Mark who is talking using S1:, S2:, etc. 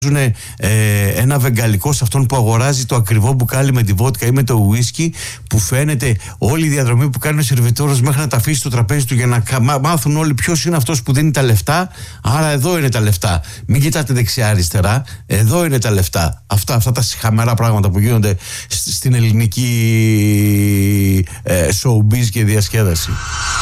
S1: ένα βεγγαλικό σε αυτόν που αγοράζει το ακριβό μπουκάλι με τη βότκα ή με το ουίσκι, που φαίνεται όλη η διαδρομή που κάνει ο σερβιτόρος μέχρι να τα αφήσει στο τραπέζι του, για να μάθουν όλοι ποιος είναι αυτός που δίνει τα λεφτά. Άρα εδώ είναι τα λεφτά. Μην κοιτάτε δεξιά-αριστερά. Εδώ είναι τα λεφτά. Αυτά τα χαμερά πράγματα που γίνονται στην ελληνική showbiz και διασκέδαση.